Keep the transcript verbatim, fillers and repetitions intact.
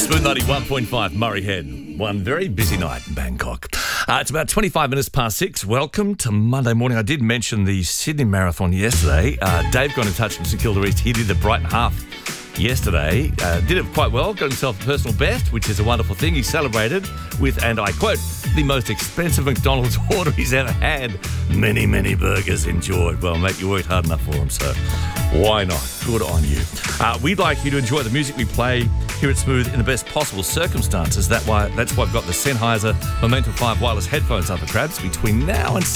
Smooth ninety-one point five, Murray Head. One very busy night in Bangkok. Uh, it's about twenty-five minutes past six. Welcome to Monday morning. I did mention the Sydney Marathon yesterday. Uh, Dave got in touch from St Kilda East. He did the Brighton half yesterday. Uh, did it quite well. Got himself a personal best, which is a wonderful thing. He celebrated with, and I quote, the most expensive McDonald's order he's ever had. Many, many burgers enjoyed. Well, mate, you worked hard enough for him, so why not? Good on you. Uh, we'd like you to enjoy the music we play here at Smooth in the best possible circumstances. That why, that's why I've got the Sennheiser Momentum five wireless headphones up for grabs between now and